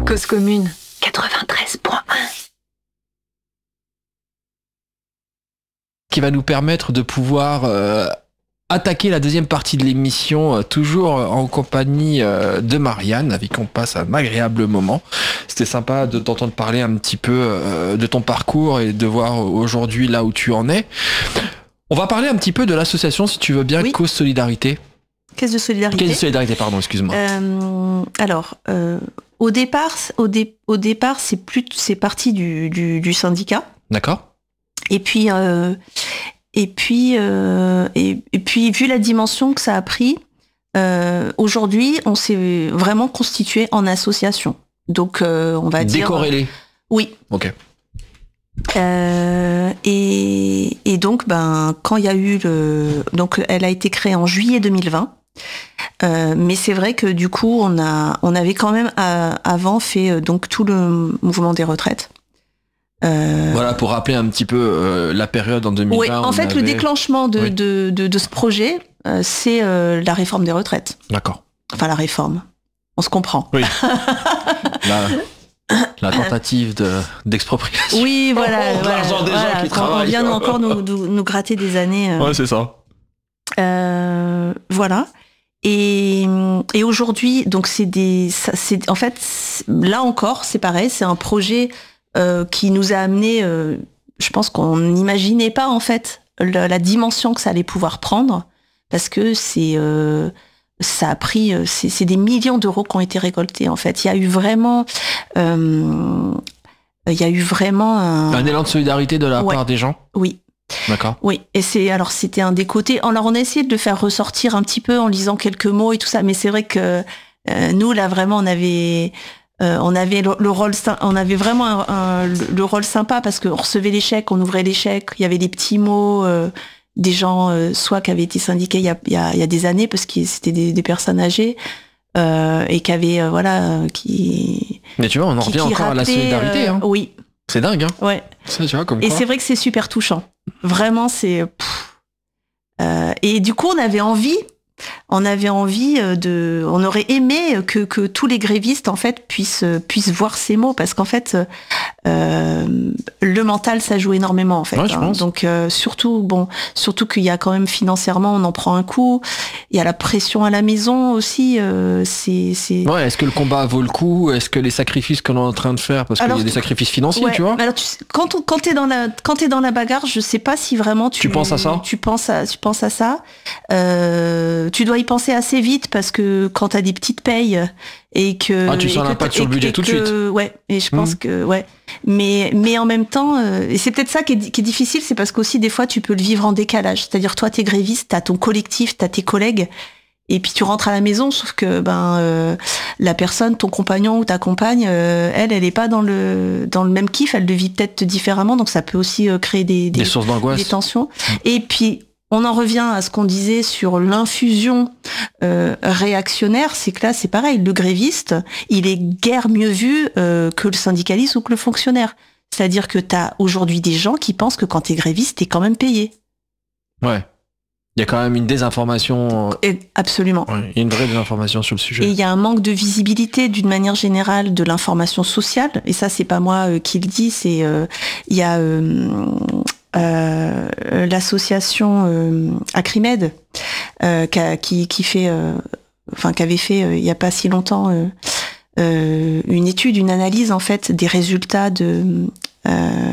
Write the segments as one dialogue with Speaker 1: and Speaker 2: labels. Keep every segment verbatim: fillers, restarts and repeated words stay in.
Speaker 1: Cause commune, quatre-vingt-treize point un.
Speaker 2: Qui va nous permettre de pouvoir euh, attaquer la deuxième partie de l'émission, euh, toujours en compagnie euh, de Marianne, avec qui on passe un agréable moment. C'était sympa de t'entendre parler un petit peu euh, de ton parcours et de voir aujourd'hui là où tu en es. On va parler un petit peu de l'association, si tu veux bien,
Speaker 3: oui.
Speaker 2: Cause Solidarité.
Speaker 3: Caisse de solidarité.
Speaker 2: Caisse de solidarité, pardon, excuse-moi.
Speaker 3: Euh, alors, euh, au départ, au, dé, au départ, c'est plus, c'est parti du, du, du syndicat.
Speaker 2: D'accord.
Speaker 3: Et puis, euh, et puis, euh, et, et puis, vu la dimension que ça a pris, euh, aujourd'hui, on s'est vraiment constitué en association. Donc, euh, on va dire.
Speaker 2: Décorrélé.
Speaker 3: Oui.
Speaker 2: Ok.
Speaker 3: Euh, et, et donc, ben, quand il y a eu le, donc, elle a été créée en juillet deux mille vingt. Euh, mais c'est vrai que du coup, on a, on avait quand même à, avant fait euh, donc tout le mouvement des retraites. Euh...
Speaker 2: Voilà, pour rappeler un petit peu euh, la période en deux mille vingt.
Speaker 3: Oui, en fait,
Speaker 2: avait...
Speaker 3: le déclenchement de,
Speaker 2: oui.
Speaker 3: de, de, de ce projet, euh, c'est euh, la réforme des retraites.
Speaker 2: D'accord.
Speaker 3: Enfin, la réforme. On se comprend.
Speaker 2: Oui. la, la tentative de, d'expropriation.
Speaker 3: Oui, voilà.
Speaker 2: Oh,
Speaker 3: voilà,
Speaker 2: l'argent des
Speaker 3: voilà.
Speaker 2: gens qui travaillent.
Speaker 3: On vient encore nous, nous, nous gratter des années. Euh...
Speaker 2: Ouais, c'est ça.
Speaker 3: Euh, voilà. Et, et aujourd'hui, donc c'est des, ça, c'est en fait là encore, c'est pareil, c'est un projet euh, qui nous a amené. Euh, je pense qu'on n'imaginait pas en fait la, la dimension que ça allait pouvoir prendre, parce que c'est, euh, ça a pris, c'est, c'est des millions d'euros qui ont été récoltés en fait. Il y a eu vraiment, euh, il y a eu vraiment un,
Speaker 2: un élan de solidarité de la
Speaker 3: ouais,
Speaker 2: part des gens.
Speaker 3: Oui.
Speaker 2: D'accord.
Speaker 3: Oui, et c'est alors c'était un des côtés. Alors on a essayé de le faire ressortir un petit peu en lisant quelques mots et tout ça, mais c'est vrai que euh, nous là vraiment on avait euh, on avait le, le rôle on avait vraiment un, un, le, le rôle sympa parce qu'on recevait les chèques, on ouvrait les chèques, il y avait des petits mots euh, des gens euh, soit qui avaient été syndiqués il y a il y a, il y a des années parce que c'était des, des personnes âgées euh, et qui avaient euh, voilà qui.
Speaker 2: Mais tu vois, on en revient encore rappelaient, à la solidarité.
Speaker 3: Euh,
Speaker 2: hein.
Speaker 3: Oui.
Speaker 2: C'est dingue, hein.
Speaker 3: Ouais.
Speaker 2: Ça, tu vois, comme
Speaker 3: et
Speaker 2: quoi.
Speaker 3: c'est vrai que c'est super touchant. Vraiment, c'est. Euh, et du coup, on avait envie, on avait envie de, on aurait aimé que, que tous les grévistes en fait puissent puissent voir ces mots parce qu'en fait, euh, le mental ça joue énormément en fait.
Speaker 2: Ouais, je
Speaker 3: hein.
Speaker 2: pense.
Speaker 3: Donc euh, surtout bon, surtout qu'il y a quand même financièrement, on en prend un coup. Il y a la pression à la maison aussi. Euh, c'est c'est.
Speaker 2: Ouais. Est-ce que le combat vaut le coup? Est-ce que les sacrifices qu'on est en train de faire, parce qu'il y a des sacrifices financiers,
Speaker 3: ouais,
Speaker 2: tu vois.
Speaker 3: Alors tu sais, quand on, quand t'es dans la quand t'es dans la bagarre, je sais pas si vraiment tu.
Speaker 2: Tu penses à ça?
Speaker 3: Tu penses à tu penses à ça. Euh, tu dois y penser assez vite parce que quand t'as des petites payes et que
Speaker 2: ah tu sens l'impact sur le budget tout de suite.
Speaker 3: Ouais, et je pense mmh. que ouais. Mais mais en même temps, euh, et c'est peut-être ça qui est, qui est difficile, c'est parce qu'aussi des fois tu peux le vivre en décalage. C'est-à-dire toi t'es gréviste, t'as ton collectif, t'as tes collègues. Et puis tu rentres à la maison, sauf que ben euh, la personne, ton compagnon ou ta compagne, euh, elle, elle est pas dans le dans le même kiff, elle le vit peut-être différemment, donc ça peut aussi euh, créer des, des,
Speaker 2: des sources d'angoisse,
Speaker 3: des tensions. Mmh. Et puis on en revient à ce qu'on disait sur l'infusion euh, réactionnaire, c'est que là c'est pareil, le gréviste, il est guère mieux vu euh, que le syndicaliste ou que le fonctionnaire. C'est-à-dire que t'as aujourd'hui des gens qui pensent que quand t'es gréviste, t'es quand même payé.
Speaker 2: Ouais. Il y a quand même une désinformation.
Speaker 3: Et absolument.
Speaker 2: Ouais, il y a une vraie désinformation sur le sujet.
Speaker 3: Et il y a un manque de visibilité d'une manière générale de l'information sociale. Et ça, c'est pas moi euh, qui le dis, c'est euh, il y a euh, euh, l'association euh, Acrimed euh, qui, qui fait, euh, enfin qui avait fait euh, il y a pas si longtemps euh, euh, une étude, une analyse en fait des résultats de euh,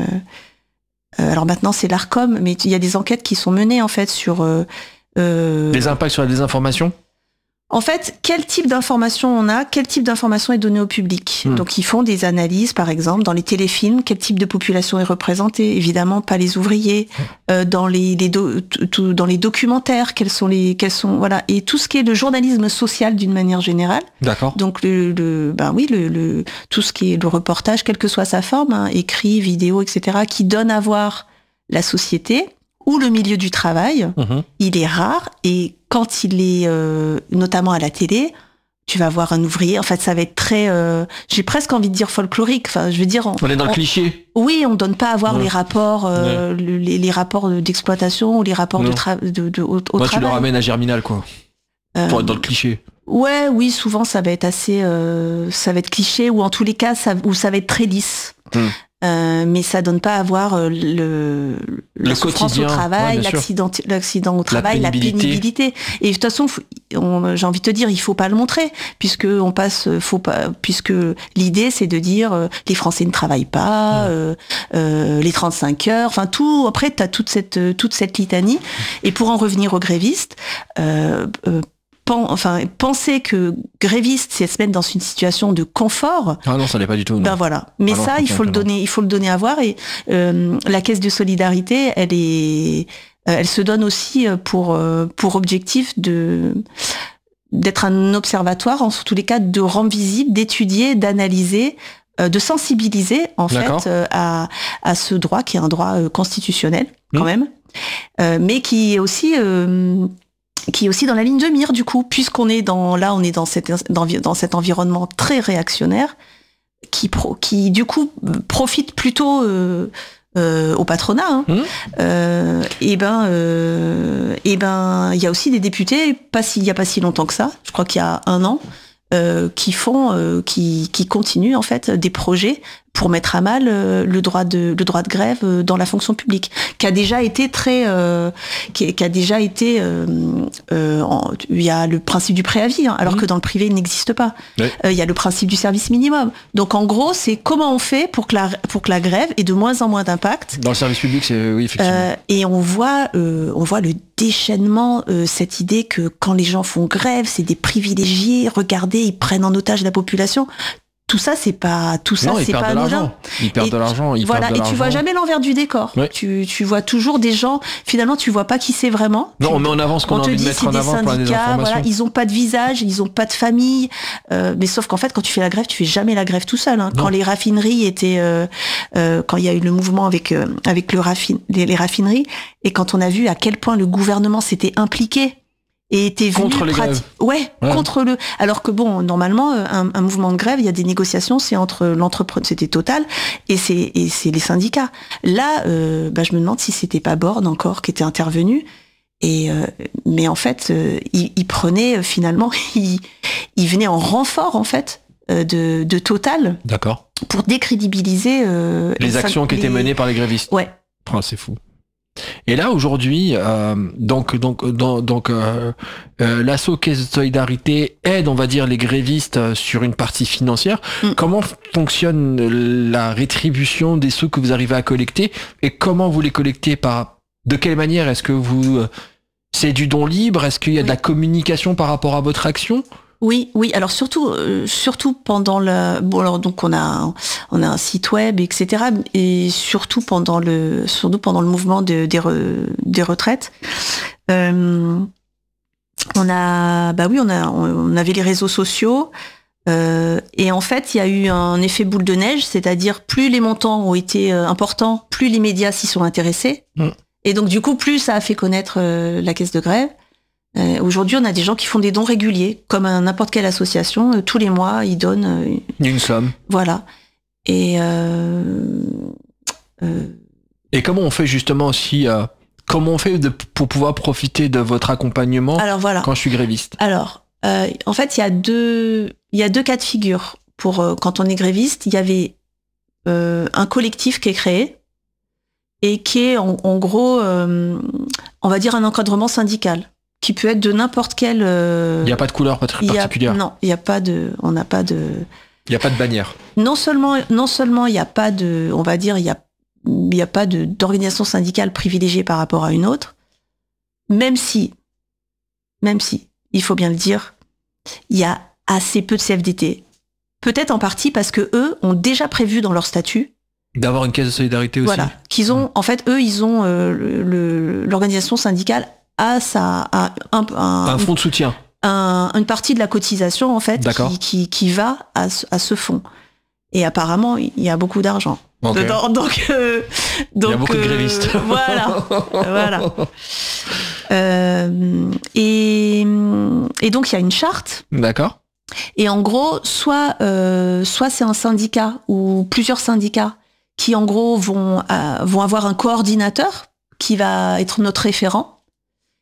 Speaker 3: alors maintenant c'est l'Arcom, mais il y a des enquêtes qui sont menées en fait sur euh, euh,
Speaker 2: les impacts sur la désinformation.
Speaker 3: En fait, quel type d'information on a, quel type d'information est donnée au public. Mmh. Donc ils font des analyses, par exemple, dans les téléfilms, quel type de population est représentée. Évidemment, pas les ouvriers. Mmh. Euh, dans les, les do, tout, dans les documentaires, quels sont les, quels sont voilà, et tout ce qui est le journalisme social d'une manière générale.
Speaker 2: D'accord.
Speaker 3: Donc le, le ben oui, le, le tout ce qui est le reportage, quelle que soit sa forme, hein, écrit, vidéo, et cetera, qui donne à voir la société ou le milieu du travail, mmh. il est rare et quand il est euh, notamment à la télé, tu vas voir un ouvrier. En fait, ça va être très, euh, j'ai presque envie de dire folklorique. Enfin, je veux dire, on,
Speaker 2: on est dans
Speaker 3: on,
Speaker 2: le cliché.
Speaker 3: Oui, on donne pas à voir
Speaker 2: ouais.
Speaker 3: les rapports, euh, ouais. les, les rapports d'exploitation ou les rapports non. de, tra- de, de, au, au
Speaker 2: Moi,
Speaker 3: travail.
Speaker 2: tu le ramènes à Germinal, quoi. Euh, pour être dans le cliché.
Speaker 3: Ouais, oui, souvent ça va être assez, euh, ça va être cliché ou en tous les cas, ça, ou ça va être très lisse. Mmh. Euh, mais ça donne pas à voir euh, le,
Speaker 2: le
Speaker 3: la souffrance au travail, ouais, l'accident, l'accident au travail, la pénibilité. la pénibilité. Et de toute façon, on, j'ai envie de te dire, il faut pas le montrer, puisque on passe, faut pas, puisque l'idée c'est de dire euh, les Français ne travaillent pas, mmh. euh, euh, les trente-cinq heures, enfin tout. Après, t'as toute cette toute cette litanie. Et pour en revenir aux grévistes. Euh, euh, Enfin, penser que gréviste, c'est se mettre dans une situation de confort.
Speaker 2: Ah non, ça l'est pas du tout. Non.
Speaker 3: Ben voilà. Mais ah non, ça, il faut le donner, il faut le donner à voir. Et euh, la caisse de solidarité, elle est, elle se donne aussi pour pour objectif de d'être un observatoire, en tous les cas, de rendre visible, d'étudier, d'analyser, de sensibiliser en D'accord. fait à à ce droit qui est un droit constitutionnel quand mmh. même, euh, mais qui est aussi euh, qui est aussi dans la ligne de mire du coup, puisqu'on est dans là on est dans cet dans, dans cet environnement très réactionnaire qui pro, qui du coup profite plutôt euh, euh, au patronat. Hein. Mmh. Euh, et ben euh, et ben il y a aussi des députés, pas si il y a pas si longtemps que ça, je crois qu'il y a un an, euh, qui font euh, qui qui continuent en fait des projets pour mettre à mal euh, le droit de le droit de grève euh, dans la fonction publique, qui a déjà été très euh, qui, qui a déjà été euh, euh, en, il y a le principe du préavis hein, alors mmh. que dans le privé il n'existe pas. Oui. Euh, il y a le principe du service minimum. Donc en gros, c'est comment on fait pour que la pour que la grève ait de moins en moins d'impact.
Speaker 2: Dans le service public, c'est oui effectivement. Euh,
Speaker 3: et on voit euh, on voit le déchaînement, euh, cette idée que quand les gens font grève, c'est des privilégiés, regardez, ils prennent en otage la population. Tout ça, c'est pas tout ça,
Speaker 2: non,
Speaker 3: c'est pas
Speaker 2: anodin. Ils perdent de l'argent. Ils
Speaker 3: voilà,
Speaker 2: perdent de
Speaker 3: et tu vois jamais l'envers du décor. Oui. Tu tu vois toujours des gens. Finalement, tu vois pas qui c'est vraiment.
Speaker 2: Non, tu, on met en avant ce qu'on a envie de mettre en avant pour la désinformation.
Speaker 3: Voilà, ils ont pas de visage, ils ont pas de famille. Euh, mais sauf qu'en fait, quand tu fais la grève, tu fais jamais la grève tout seul. Hein. Quand les raffineries étaient, euh, euh, quand il y a eu le mouvement avec euh, avec le raffine, les, les raffineries, et quand on a vu à quel point le gouvernement s'était impliqué. Et était venu
Speaker 2: contre les
Speaker 3: prati-
Speaker 2: grèves.
Speaker 3: Ouais, ouais, contre le. Alors que bon, normalement, un, un mouvement de grève, il y a des négociations, c'est entre l'entrepreneur, c'était Total, et c'est et c'est les syndicats. Là, euh, bah, je me demande si c'était pas Borne encore qui était intervenu. Et euh, mais en fait, euh, il, il prenait euh, finalement, il, il venait en renfort en fait euh, de de Total.
Speaker 2: D'accord.
Speaker 3: Pour décrédibiliser euh,
Speaker 2: les, les actions synd- qui étaient menées par les grévistes.
Speaker 3: Ouais.
Speaker 2: Oh, c'est fou. Et là aujourd'hui, euh, donc donc donc, donc euh, euh, l'asso Caisse de Solidarité aide, on va dire, les grévistes sur une partie financière. Mm. Comment fonctionne la rétribution des sous que vous arrivez à collecter et comment vous les collectez par de quelle manière? Est-ce que vous c'est du don libre? Est-ce qu'il y a de la communication par rapport à votre action?
Speaker 3: Oui, oui. Alors surtout, euh, surtout pendant le. Bon, alors donc on a, on a un site web, et cetera. Et surtout pendant le, surtout pendant le mouvement de, des, re, des retraites, euh, on a, bah oui, on a, on avait les réseaux sociaux. Euh, et en fait, il y a eu un effet boule de neige, c'est-à-dire plus les montants ont été importants, plus les médias s'y sont intéressés. Mmh. Et donc du coup, plus ça a fait connaître euh, la caisse de grève. Euh, aujourd'hui, on a des gens qui font des dons réguliers, comme à n'importe quelle association. Euh, tous les mois, ils donnent euh,
Speaker 2: une somme.
Speaker 3: Voilà. Et euh, euh,
Speaker 2: et comment on fait justement aussi euh, comment on fait de, pour pouvoir profiter de votre accompagnement
Speaker 3: alors, voilà.
Speaker 2: quand je suis gréviste?
Speaker 3: Alors, euh, en fait, il y a deux il y a deux cas de figure pour euh, quand on est gréviste. Il y avait euh, un collectif qui est créé et qui est en, en gros, euh, on va dire un encadrement syndical. Qui peut être de n'importe quel. Euh...
Speaker 2: Il n'y a pas de couleur particulière.
Speaker 3: A, non, il n'y a pas de. On n'a pas de.
Speaker 2: Il n'y a pas de bannière.
Speaker 3: Non seulement, non seulement il n'y a pas de. On va dire, il y a, il y a pas de d'organisation syndicale privilégiée par rapport à une autre. Même si, même si, il faut bien le dire, il y a assez peu de C F D T. Peut-être en partie parce que eux ont déjà prévu dans leur statut.
Speaker 2: D'avoir une caisse de solidarité aussi.
Speaker 3: Voilà. Qu'ils ont, en fait, eux, ils ont euh, le, l'organisation syndicale. À ça, à un, un,
Speaker 2: un fonds de soutien,
Speaker 3: un, une partie de la cotisation en fait qui, qui, qui va à, à ce fonds. Et apparemment, il y a beaucoup d'argent okay. dedans, donc euh, donc
Speaker 2: il y a beaucoup
Speaker 3: euh,
Speaker 2: de grévistes.
Speaker 3: Voilà, voilà. Euh, et et donc il y a une charte.
Speaker 2: D'accord.
Speaker 3: Et en gros, soit euh, soit c'est un syndicat ou plusieurs syndicats qui en gros vont euh, vont avoir un coordinateur qui va être notre référent.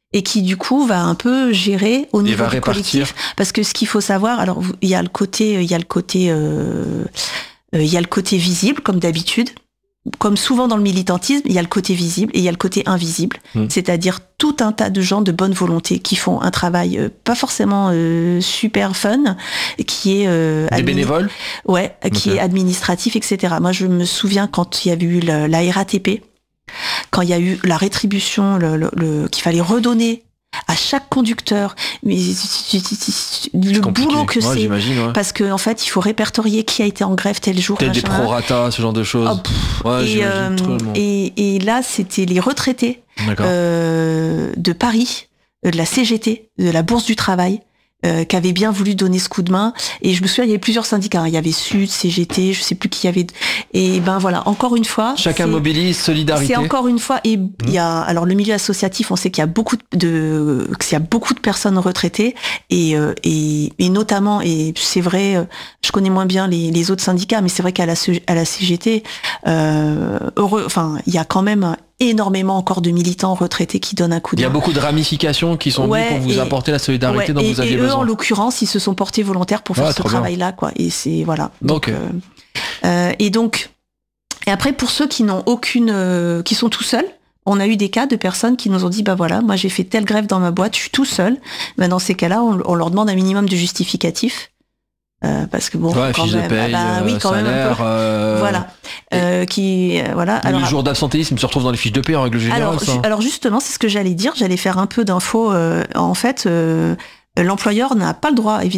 Speaker 3: et qui du coup va un peu gérer au niveau du collectif, parce que ce qu'il faut savoir, alors il y a le côté, il y a le côté, euh, il y a le côté visible comme d'habitude. Comme souvent dans le militantisme, il y a le côté visible et il y a le côté invisible, mmh. c'est-à-dire tout un tas de gens de bonne volonté qui font un travail euh, pas forcément euh, super fun, qui est euh,
Speaker 2: des admi- bénévoles,
Speaker 3: ouais, qui okay. est administratif, et cetera. Moi, je me souviens quand il y avait eu la, la R A T P, quand il y a eu la rétribution, le, le, le, qu'il fallait redonner à chaque conducteur, mais le boulot que
Speaker 2: ouais,
Speaker 3: c'est,
Speaker 2: ouais.
Speaker 3: parce qu'en en fait, il faut répertorier qui a été en grève tel jour.
Speaker 2: Peut-être des prorata, ce genre de choses. Oh, pff, ouais,
Speaker 3: et, euh, et, et là, c'était les retraités euh, de Paris, de la C G T, de la Bourse du Travail, euh, qui avaient bien voulu donner ce coup de main. Et je me souviens, il y avait plusieurs syndicats. Hein. Il y avait Sud, C G T, je sais plus qui y avait. Et ben voilà, encore une fois.
Speaker 2: Chacun mobilise, solidarité.
Speaker 3: C'est encore une fois. Et il mmh. y a, alors le milieu associatif, on sait qu'il y a beaucoup de, qu'il y a beaucoup de personnes retraitées et, euh, et, et notamment, et c'est vrai, je connais moins bien les, les autres syndicats, mais c'est vrai qu'à la, à la C G T, euh, heureux, enfin, il y a quand même énormément encore de militants retraités qui donnent un coup de main.
Speaker 2: Il y a beaucoup de ramifications qui sont
Speaker 3: ouais,
Speaker 2: venues pour vous
Speaker 3: et,
Speaker 2: apporter la solidarité
Speaker 3: ouais,
Speaker 2: dont
Speaker 3: et,
Speaker 2: vous aviez
Speaker 3: et eux,
Speaker 2: besoin.
Speaker 3: En l'occurrence, ils se sont portés volontaires pour faire ouais, ce travail-là, quoi. Et c'est voilà. Donc,
Speaker 2: okay.
Speaker 3: euh, euh, et donc, et après pour ceux qui n'ont aucune, euh, qui sont tout seuls, on a eu des cas de personnes qui nous ont dit bah voilà, moi j'ai fait telle grève dans ma boîte, je suis tout seul. Ben dans ces cas-là, on, on leur demande un minimum de justificatif. Euh, parce que bon,
Speaker 2: ouais,
Speaker 3: quand
Speaker 2: fiche
Speaker 3: même,
Speaker 2: de paye,
Speaker 3: bah, oui, quand
Speaker 2: salaire,
Speaker 3: même un peu.
Speaker 2: Euh...
Speaker 3: Voilà, euh, qui, euh, voilà.
Speaker 2: Le
Speaker 3: alors,
Speaker 2: jour d'absentéisme se retrouve dans les fiches de paie en règle générale.
Speaker 3: Alors,
Speaker 2: ça.
Speaker 3: alors justement, c'est ce que j'allais dire. J'allais faire un peu d'infos. Euh, en fait, euh, l'employeur n'a pas le droit, évidemment.